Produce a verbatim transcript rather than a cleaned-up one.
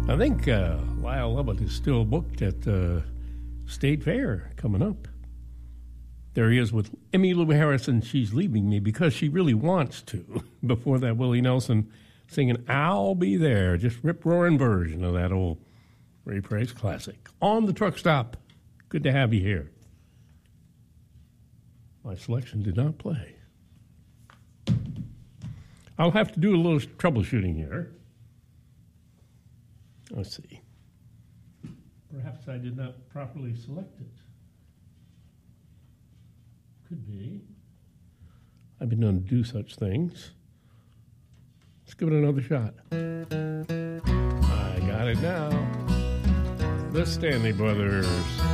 I think uh, Lyle Lovett is still booked at uh, State Fair coming up. There he is with Emmylou Harrison, She's Leaving Me, because she really wants to. Before that, Willie Nelson singing I'll Be There, just rip-roaring version of that old Ray Price classic. On the Truck Stop. Good to have you here. My selection did not play. I'll have to do a little troubleshooting here. Let's see. Perhaps I did not properly select it. Could be. I've been known to do such things. Let's give it another shot. I got it now. The Stanley Brothers.